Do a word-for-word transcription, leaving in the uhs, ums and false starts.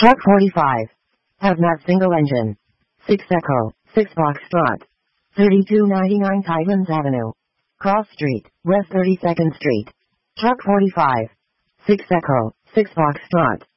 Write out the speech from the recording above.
Truck forty-five. Hazmat single engine. six Echo, six Foxtrot. thirty-two ninety-nine Titans Avenue. Cross Street, West thirty-second Street. Truck forty-five. six Echo, six Foxtrot.